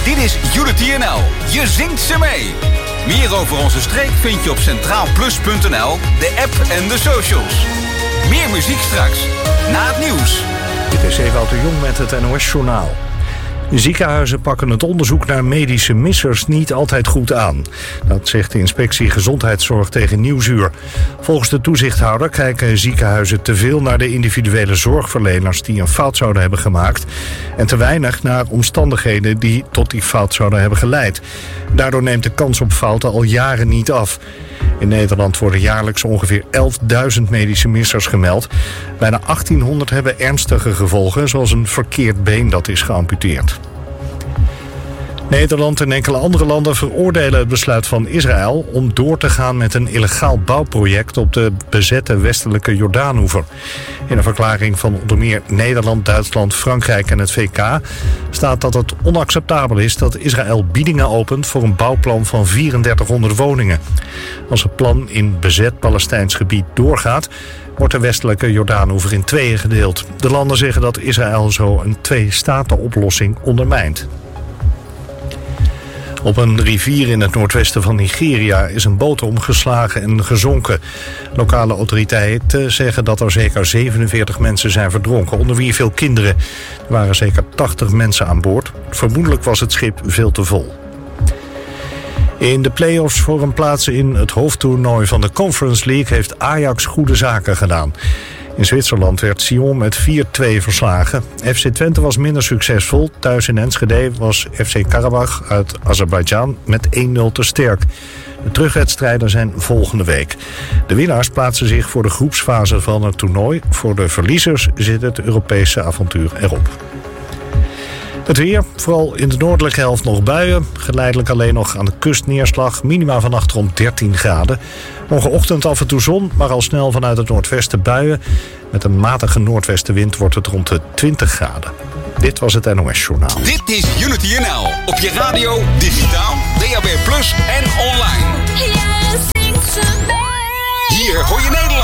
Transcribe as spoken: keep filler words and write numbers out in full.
Dit is Unity N L. Je zingt ze mee. Meer over onze streek vind je op centraal plus punt n l, de app en de socials. Meer muziek straks, na het nieuws. Dit is Ewout de Jong met het N O S-journaal. Ziekenhuizen pakken het onderzoek naar medische missers niet altijd goed aan. Dat zegt de inspectie Gezondheidszorg tegen Nieuwsuur. Volgens de toezichthouder kijken ziekenhuizen te veel naar de individuele zorgverleners die een fout zouden hebben gemaakt en te weinig naar omstandigheden die tot die fout zouden hebben geleid. Daardoor neemt de kans op fouten al jaren niet af. In Nederland worden jaarlijks ongeveer elfduizend medische missers gemeld. Bijna achttienhonderd hebben ernstige gevolgen, zoals een verkeerd been dat is geamputeerd. Nederland en enkele andere landen veroordelen het besluit van Israël om door te gaan met een illegaal bouwproject op de bezette westelijke Jordaanoever. In een verklaring van onder meer Nederland, Duitsland, Frankrijk en het V K staat dat het onacceptabel is dat Israël biedingen opent voor een bouwplan van drieduizendvierhonderd woningen. Als het plan in bezet Palestijns gebied doorgaat, wordt de westelijke Jordaanoever in tweeën gedeeld. De landen zeggen dat Israël zo een twee-staten-oplossing ondermijnt. Op een rivier in het noordwesten van Nigeria is een boot omgeslagen en gezonken. Lokale autoriteiten zeggen dat er zeker zevenenveertig mensen zijn verdronken, onder wie veel kinderen. Er waren zeker tachtig mensen aan boord. Vermoedelijk was het schip veel te vol. In de play-offs voor een plaats in het hoofdtoernooi van de Conference League heeft Ajax goede zaken gedaan. In Zwitserland werd Sion met vier twee verslagen. F C Twente was minder succesvol. Thuis in Enschede was F C Karabach uit Azerbeidzjan met één nul te sterk. De terugwedstrijden zijn volgende week. De winnaars plaatsen zich voor de groepsfase van het toernooi. Voor de verliezers zit het Europese avontuur erop. Het weer, vooral in de noordelijke helft nog buien. Geleidelijk alleen nog aan de kust neerslag. Minima vannacht rond dertien graden. Morgenochtend af en toe zon, maar al snel vanuit het noordwesten buien. Met een matige noordwestenwind wordt het rond de twintig graden. Dit was het N O S-journaal. Dit is Unity N L. Op je radio, digitaal, D A B plus en online. Hier hoor je Nederland.